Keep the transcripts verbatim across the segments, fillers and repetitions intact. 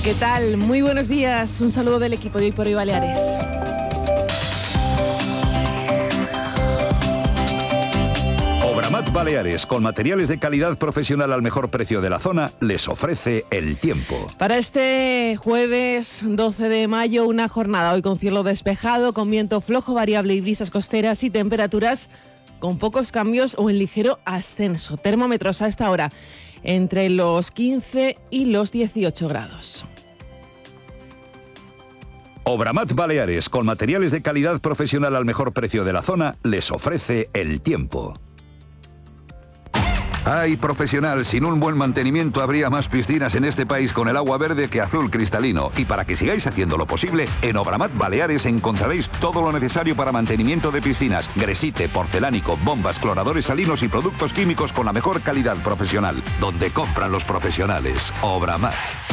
¿Qué tal? Muy buenos días. Un saludo del equipo de Hoy por Hoy Baleares. Obramat Baleares, con materiales de calidad profesional al mejor precio de la zona, les ofrece el tiempo. Para este jueves doce de mayo, una jornada hoy con cielo despejado, con viento flojo, variable y brisas costeras y temperaturas con pocos cambios o en ligero ascenso. Termómetros a esta hora entre los quince y los dieciocho grados. Obramat Baleares, con materiales de calidad profesional al mejor precio de la zona, les ofrece el tiempo. Ay, profesional, sin un buen mantenimiento habría más piscinas en este país con el agua verde que azul cristalino. Y para que sigáis haciendo lo posible, en Obramat Baleares encontraréis todo lo necesario para mantenimiento de piscinas: gresite, porcelánico, bombas, cloradores salinos y productos químicos con la mejor calidad profesional. Donde compran los profesionales. Obramat.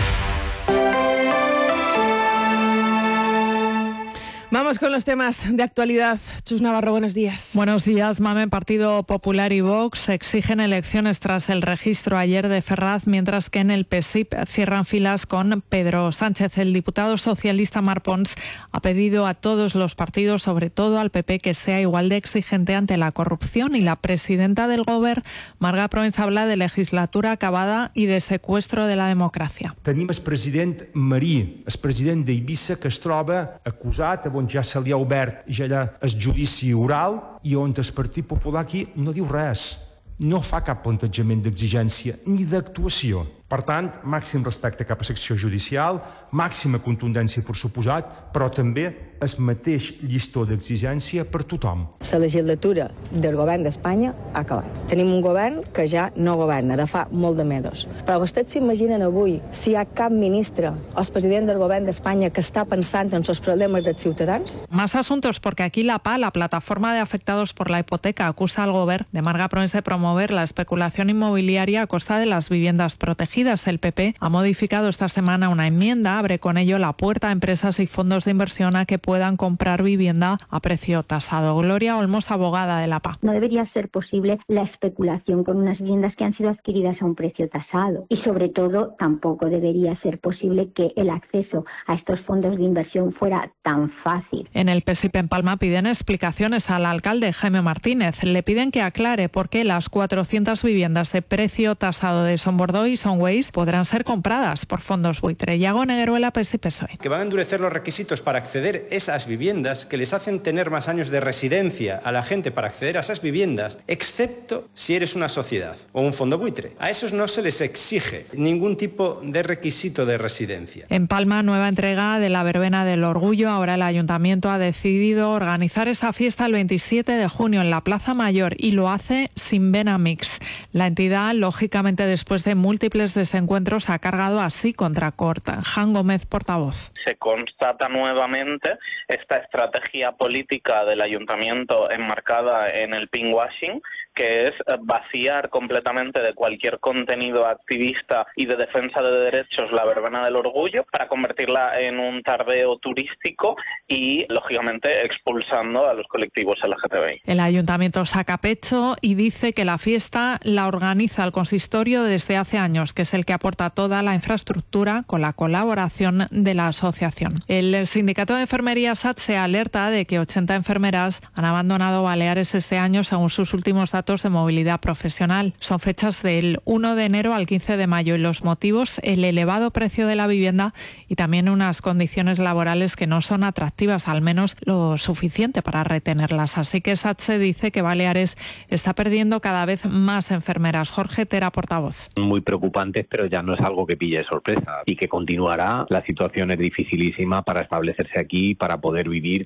Vamos con los temas de actualidad. Chus Navarro, buenos días. Buenos días, Mamen. Partido Popular y Vox exigen elecciones tras el registro ayer de Ferraz, mientras que en el P S I P cierran filas con Pedro Sánchez. El diputado socialista Marc Pons ha pedido a todos los partidos, sobre todo al P P, que sea igual de exigente ante la corrupción, y la presidenta del Govern, Marga Proens, habla de legislatura acabada y de secuestro de la democràcia. Tenim el president Marí, el president d'Eivissa, que es troba acusat, on ja se li ha obert ja allà el judici oral i on el Partit Popular aquí no diu res, no fa cap plantejament d'exigència ni d'actuació. Per tant, màxim respecte cap a secció judicial, màxima contundència per suposat, però també el mateix llistó d'exigència per tothom. La legislatura del govern d'Espanya ha acabat. Tenim un govern que ja no governa, de fa molt de mesos. Però vostès s'imaginen avui si hi ha cap ministre o el president del govern d'Espanya que està pensant en els problemes dels ciutadans? Más asuntos, porque aquí la P A, la plataforma de afectados por la hipoteca, acusa al Govern de Marga Proens de promover la especulación inmobiliaria a costa de las viviendas protegidas. El P P ha modificado esta semana una enmienda, abre con ello la puerta a empresas y fondos de inversión a que puedan comprar vivienda a precio tasado. Gloria Olmos, abogada de la P A. No debería ser posible la especulación con unas viviendas que han sido adquiridas a un precio tasado. Y sobre todo, tampoco debería ser posible que el acceso a estos fondos de inversión fuera tan fácil. En el P S I P en Palma piden explicaciones al alcalde Jaime Martínez. Le piden que aclare por qué las cuatrocientas viviendas de precio tasado de Son Bordó y Son Ways podrán ser compradas por fondos buitre. Iago Negueruela, P S I P P S O E. Que van a endurecer los requisitos para acceder a esas viviendas, que les hacen tener más años de residencia a la gente para acceder a esas viviendas, excepto si eres una sociedad o un fondo buitre. A esos no se les exige ningún tipo de requisito de residencia. En Palma, nueva entrega de la verbena del orgullo. Ahora el ayuntamiento ha decidido organizar esa fiesta el veintisiete de junio en la Plaza Mayor, y lo hace sin vena mix. La entidad, lógicamente, después de múltiples desencuentros, ha cargado así contra Cort. Jan Gómez, portavoz. Se constata nuevamente esta estrategia política del ayuntamiento enmarcada en el pinkwashing, que es vaciar completamente de cualquier contenido activista y de defensa de derechos la verbena del orgullo para convertirla en un tardeo turístico y, lógicamente, expulsando a los colectivos L G T B I. El ayuntamiento saca pecho y dice que la fiesta la organiza el consistorio desde hace años, que es el que aporta toda la infraestructura con la colaboración de la asociación. El sindicato de enfermería SATSE alerta de que ochenta enfermeras han abandonado Baleares este año, según sus últimos datos de movilidad profesional. Son fechas del uno de enero al quince de mayo, y los motivos: el elevado precio de la vivienda y también unas condiciones laborales que no son atractivas, al menos lo suficiente para retenerlas. Así que SATSE dice que Baleares está perdiendo cada vez más enfermeras. Jorge Tera, portavoz. Muy preocupantes, pero ya no es algo que pille de sorpresa, y que continuará. La situación es dificilísima para establecerse aquí, para poder vivir.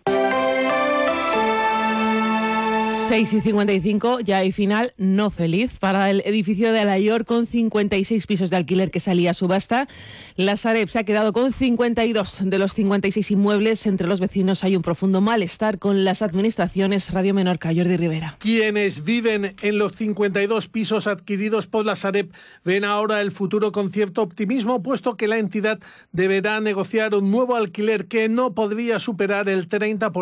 seis y cincuenta y cinco, ya hay final no feliz para el edificio de Alayor, con cincuenta y seis pisos de alquiler que salía a subasta. La Sareb se ha quedado con cincuenta y dos de los cincuenta y seis inmuebles. Entre los vecinos hay un profundo malestar con las administraciones. Radio Menorca, Jordi Rivera. Quienes viven en los cincuenta y dos pisos adquiridos por la Sareb ven ahora el futuro con cierto optimismo, puesto que la entidad deberá negociar un nuevo alquiler que no podría superar el treinta por ciento